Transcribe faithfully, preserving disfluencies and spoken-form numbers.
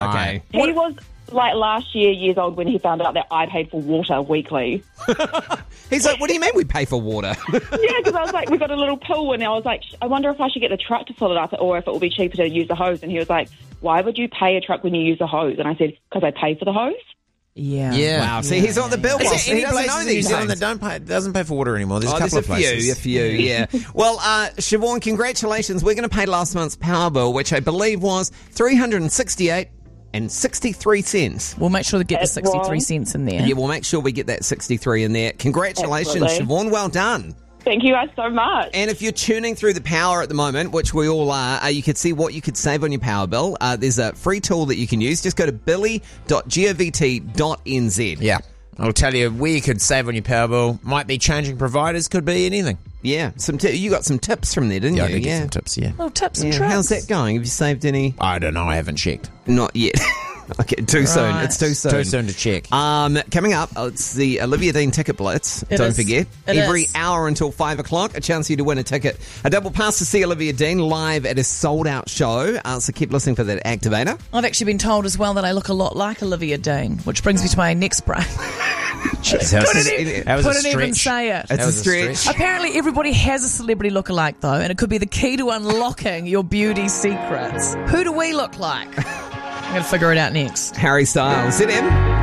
Okay. He was like last year years old when he found out that I paid for water weekly. He's like, what do you mean we pay for water? Yeah, because I was like, we got a little pool, and I was like, I wonder if I should get the truck to fill it up, or if it will be cheaper to use the hose. And he was like, why would you pay a truck when you use a hose? And I said, because I pay for the hose. Yeah. Yeah. Wow. See, he's on the bill. Is boss. there He any doesn't places know in these New Zealand things. that don't pay, doesn't pay for water anymore? There's a Oh, couple there's of a places. few, a few, yeah. Well, uh, Siobhan, congratulations. We're going to pay last month's power bill, which I believe was three hundred sixty-eight and sixty-three cents. We'll make sure to get That's the sixty-three wrong. cents in there. Yeah, we'll make sure we get that sixty-three in there. Congratulations, Absolutely. Siobhan. Well done. Thank you guys so much. And if you're tuning through the power at the moment, which we all are, uh, you could see what you could save on your power bill. Uh, there's a free tool that you can use. Just go to billy dot govt dot n z. Yeah. I'll tell you where you could save on your power bill. Might be changing providers, could be anything. Yeah, some t- you got some tips from there, didn't Yeah, I you? did get some tips, yeah. Little tips and Yeah. tricks. How's that going? Have you saved any? I don't know, I haven't checked. Not yet. Okay, too soon. Right. It's too soon. Too soon to check. Um, coming up, oh, it's the Olivia Dean Ticket Blitz. It Don't is. forget. It Every is. hour until five o'clock, a chance for you to win a ticket. A double pass to see Olivia Dean live at a sold-out show. Uh, so keep listening for that activator. I've actually been told as well that I look a lot like Olivia Dean, which brings me to my next break. Jeez, that was, Couldn't a, even- that was a couldn't even stretch. say it. It's That a was a stretch. stretch. Apparently everybody has a celebrity lookalike though, and it could be the key to unlocking your beauty secrets. Who do we look like? I'm going to figure it out next. Harry Styles. Sit in.